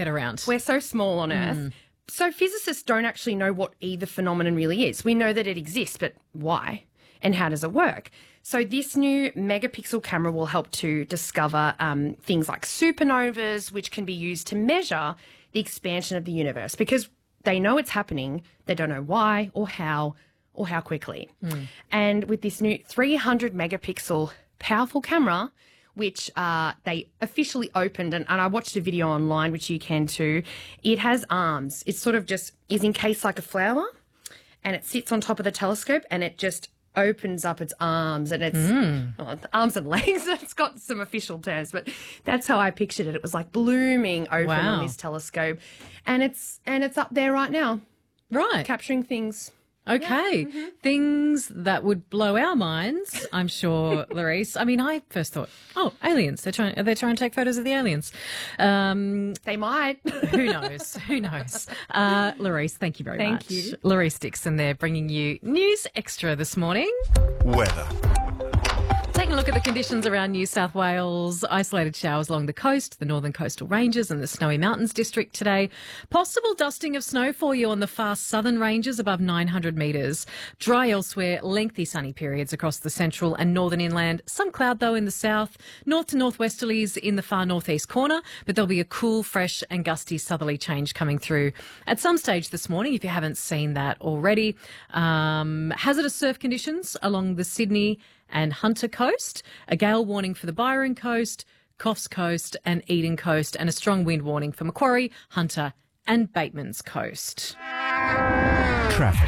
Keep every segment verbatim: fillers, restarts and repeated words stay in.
head around. We're so small on Earth. Mm. So physicists don't actually know what either phenomenon really is. We know that it exists, but why? And how does it work? So this new megapixel camera will help to discover um, things like supernovas, which can be used to measure the expansion of the universe, because they know it's happening. They don't know why or how or how quickly. Mm. And with this new three hundred megapixel powerful camera, which uh, they officially opened, and, and I watched a video online, which you can too, it has arms. It sort of just is encased like a flower, and it sits on top of the telescope, and it just opens up its arms, and it's mm. oh, arms and legs. It's got some official terms, but that's how I pictured it. It was like blooming open wow. on this telescope, and it's and it's up there right now, right, capturing things. Okay, yeah. mm-hmm. things that would blow our minds, I'm sure, Larisse. I mean, I first thought, oh, aliens. They're trying. They're trying to take photos of the aliens. Um, they might. Who knows? Who knows? Uh, Larisse, thank you very thank much. Thank you, Larisse Dixon. There, bringing you News Extra this morning. Weather. Taking a look at the conditions around New South Wales. Isolated showers along the coast, the northern coastal ranges and the Snowy Mountains district today. Possible dusting of snow for you on the far southern ranges above nine hundred metres. Dry elsewhere, lengthy sunny periods across the central and northern inland. Some cloud though in the south. North to northwesterlies in the far northeast corner, but there'll be a cool, fresh and gusty southerly change coming through at some stage this morning, if you haven't seen that already. Um, hazardous surf conditions along the Sydney and Hunter Coast, a gale warning for the Byron Coast, Coffs Coast and Eden Coast, and a strong wind warning for Macquarie, Hunter and Bateman's Coast. Traffic.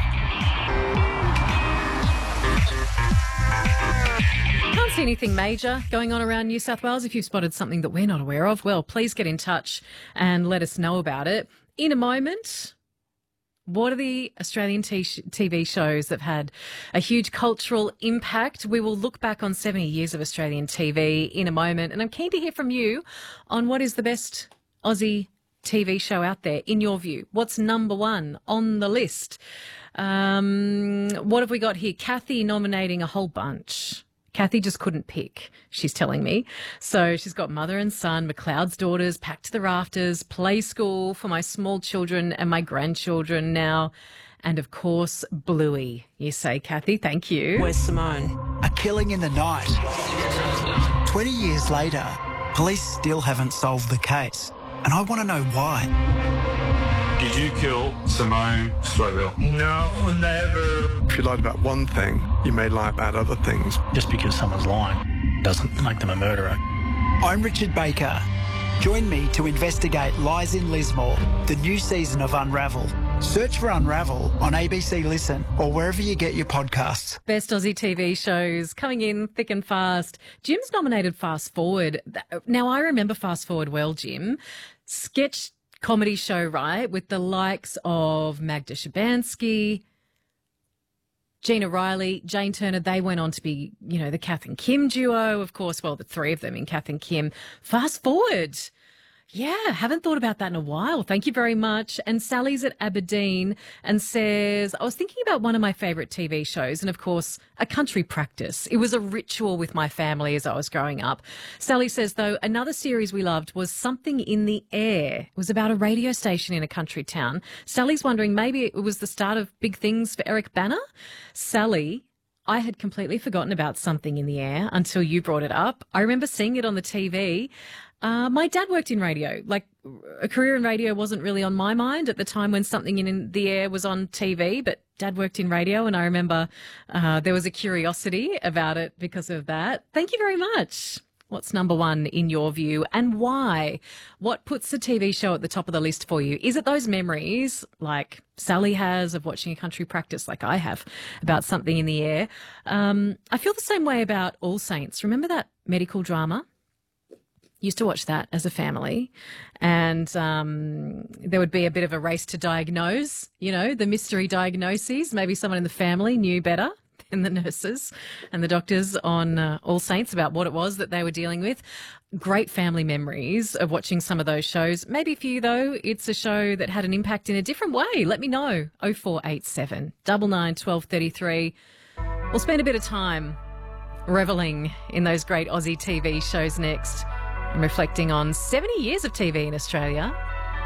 Can't see anything major going on around New South Wales. If you've spotted something that we're not aware of, well, please get in touch and let us know about it. In a moment, what are the Australian t- TV shows that have had a huge cultural impact? We will look back on seventy years of Australian T V in a moment, and I'm keen to hear from you on what is the best Aussie T V show out there, in your view. What's number one on the list? Um, what have we got here? Kathy nominating a whole bunch. Kathy just couldn't pick, she's telling me. So she's got Mother and Son, McLeod's Daughters, Packed to the Rafters, Play School for my small children and my grandchildren now, and of course, Bluey. You say, Kathy, thank you. Where's Simone? A killing in the night. twenty years later, police still haven't solved the case, and I want to know why. Did you kill Simone Strobel? No, never. If you lied about one thing, you may lie about other things. Just because someone's lying doesn't make them a murderer. I'm Richard Baker. Join me to investigate Lies in Lismore, the new season of Unravel. Search for Unravel on A B C Listen or wherever you get your podcasts. Best Aussie T V shows coming in thick and fast. Jim's nominated Fast Forward. Now, I remember Fast Forward well, Jim. Sketch comedy show, right, with the likes of Magda Shabansky, Gina Riley, Jane Turner. They went on to be, you know, the Kath and Kim duo, of course. Well, the three of them in Kath and Kim. Fast Forward. Yeah, haven't thought about that in a while. Thank you very much. And Sally's at Aberdeen and says, I was thinking about one of my favourite T V shows and, of course, A Country Practice. It was a ritual with my family as I was growing up. Sally says, though, another series we loved was Something in the Air. It was about a radio station in a country town. Sally's wondering maybe it was the start of big things for Eric Banner. Sally, I had completely forgotten about Something in the Air until you brought it up. I remember seeing it on the T V. Uh, my dad worked in radio. Like, a career in radio wasn't really on my mind at the time when Something in the Air was on T V, but Dad worked in radio, and I remember uh, there was a curiosity about it because of that. Thank you very much. What's number one in your view, and why? What puts the T V show at the top of the list for you? Is it those memories like Sally has of watching A Country Practice, like I have, about Something in the Air? Um, I feel the same way about All Saints. Remember that medical drama? Used to watch that as a family, and um, there would be a bit of a race to diagnose, you know, the mystery diagnoses. Maybe someone in the family knew better than the nurses and the doctors on uh, All Saints about what it was that they were dealing with. Great family memories of watching some of those shows. Maybe for you, though, it's a show that had an impact in a different way. Let me know. oh four eight seven, nine nine, one two three three. We'll spend a bit of time revelling in those great Aussie T V shows next. I'm reflecting on seventy years of T V in Australia.